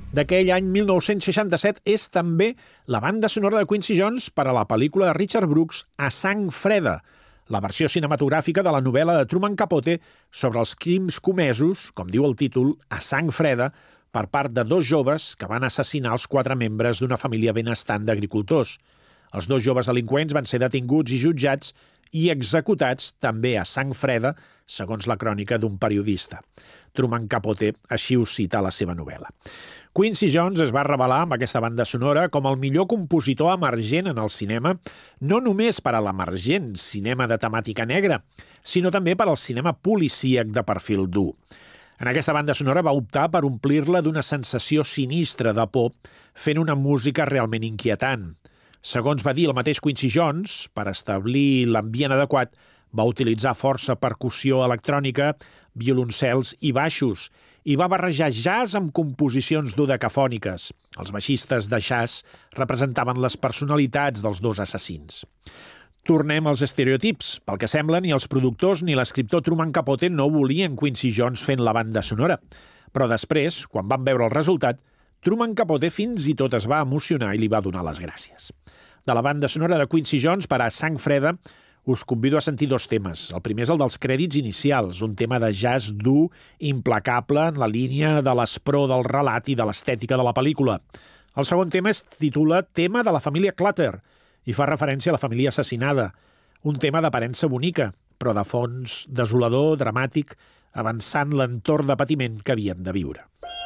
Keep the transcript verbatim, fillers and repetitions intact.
d'aquell any mil nou-cents seixanta-set és també la banda sonora de Quincy Jones per a la pel·lícula de Richard Brooks A sang freda, la versió cinematogràfica de la novel·la de Truman Capote sobre els crims comesos, com diu el títol, a sang freda, per part de dos joves que van assassinar els quatre membres d'una família benestant d'agricultors. Els dos joves delinqüents van ser detinguts i jutjats i executats també a sang freda, segons la crònica d'un periodista. Truman Capote així ho cita a la seva novel·la. Quincy Jones es va revelar amb aquesta banda sonora com el millor compositor emergent en el cinema, no només per a l'emergent cinema de temàtica negra, sinó també per al cinema policíac de perfil dur. En aquesta banda sonora va optar per omplir-la d'una sensació sinistra de por, fent una música realment inquietant. Segons va dir el mateix Quincy Jones, per establir l'ambient adequat, va utilitzar força percussió electrònica, violoncels i baixos, i va barrejar jazz amb composicions dodecafòniques. Els baixistes de jazz representaven les personalitats dels dos assassins. Tornem als estereotips. Pel que sembla, ni els productors ni l'escriptor Truman Capote no volien Quincy Jones fent la banda sonora. Però després, quan van veure el resultat, Truman Capote fins i tot es va emocionar i li va donar les gràcies. De la banda sonora de Quincy Jones per a Sang freda, us convido a sentir dos temes. El primer és el dels crèdits inicials, un tema de jazz dur, implacable, en la línia de l'espror del relat i de l'estètica de la pel·lícula. El segon tema es titula Tema de la família Clutter i fa referència a la família assassinada. Un tema d'aparença bonica, però de fons desolador, dramàtic, avançant l'entorn de patiment que havien de viure.